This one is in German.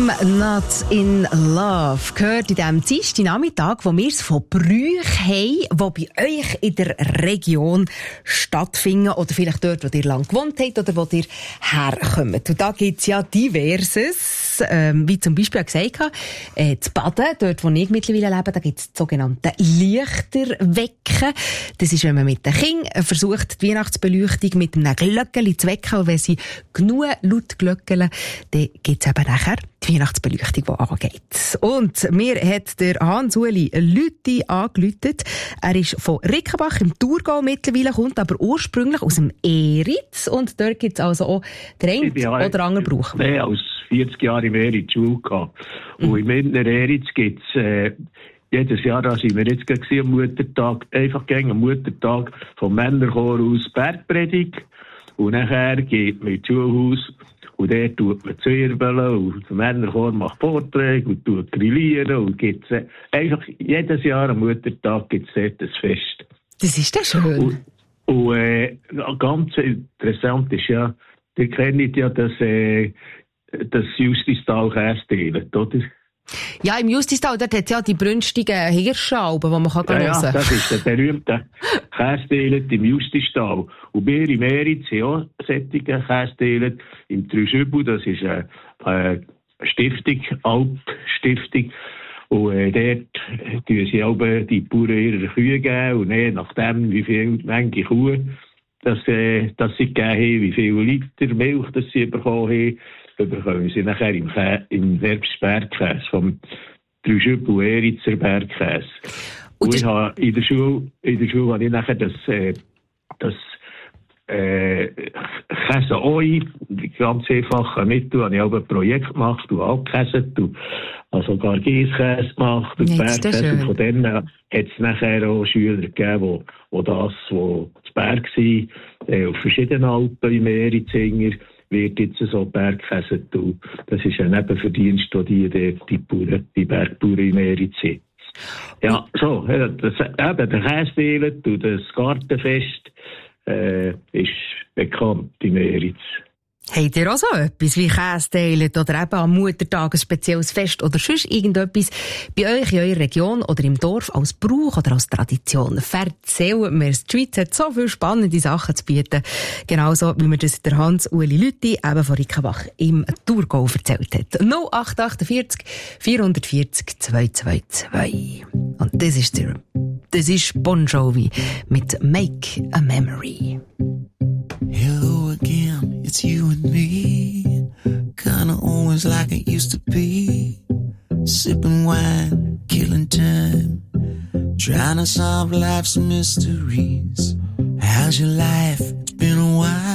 I'm not in love gehört in diesem Dienstagnachmittag, wo wir es von Brüchen haben, die bei euch in der Region stattfinden oder vielleicht dort, wo ihr lang gewohnt habt oder wo ihr herkommt. Und da gibt es ja diverses, wie zum Beispiel gesagt habe, zu Baden, dort wo ich mittlerweile lebe, da gibt es die sogenannten Lichterwecken. Das ist, wenn man mit den Kindern versucht, die Weihnachtsbeleuchtung mit einem Glöckeli zu wecken, und wenn sie genug laut glöckeln, dann gibt es eben nachher die Weihnachtsbeleuchtung, die angeht. Und mir hat der Hans-Uli Lüthi angeläutet. Er ist von Rickenbach im Thurgau mittlerweile, kommt aber ursprünglich aus dem Eritz. Und dort gibt es also auch den einen oder anderen Brauch. Mehr als 40 Jahre im Eritz Schule gehabt. Und im Münchner Eritz gibt es jedes Jahr, da sind wir jetzt gerade am Muttertag, einfach gegen am Muttertag vom Männerchor aus Bergpredigt. Und nachher geht man ins Schulhaus und dort tut man Zwirbeln und der Männerchor macht Vorträge und tut grillieren und gibt's einfach jedes Jahr am Muttertag gibt es dort ein Fest. Das ist ja schön. Und ganz interessant ist ja, ihr kennt ja das Justistal Kerstin, oder? Ja, im Justistal, dort hat es ja die brünstigen Hirschalben, die man hören kann. Ja, das ist der berühmte Kästeilet im Justistal. Und wir im Eritz haben auch solche Kästeilet im Trüschübel, das ist eine Stiftung, Alpstiftung. Und dort geben sie auch die Bauern ihre Kühe geben und je nachdem, wie viel Menge Kuh dass sie gegeben haben, wie viele Liter Milch dass sie bekommen haben, bekommen sie nachher im Herbstbergkäse vom Trüschübel Eritzer Bergkäse. Und ich habe in der Schule habe ich nachher das Käse Oi, ganz einfache Mittel, habe ich auch ein Projekt gemacht und abgekäset und habe sogar Giesskäse gemacht und Bergkäse. Und von denen hat es nachher auch Schüler gegeben, die das Berg waren, auf verschiedenen Alpen im Eritzinger, wird jetzt so Bergkäse tun. Das ist ein Nebenverdienst, den die Bergbauern im Eritz sind. Ja, so, der Kästeilet und das Gartenfest ist bekannt im Eritz. Habt ihr auch so etwas wie Kästeilet oder eben am Muttertag ein spezielles Fest oder sonst irgendetwas bei euch in eurer Region oder im Dorf als Brauch oder als Tradition? Erzählt mir, die Schweiz hat so viele spannende Sachen zu bieten. Genauso wie mir das der Hans-Uli Lüthi eben von Rickenbach im Thurgau erzählt hat. 0848 440 222. Und das ist Bon Jovi mit Make a Memory. Hello again, it's you and me. Kinda always like it used to be. Sipping wine, killing time. Trying to solve life's mysteries. How's your life? It's been a while.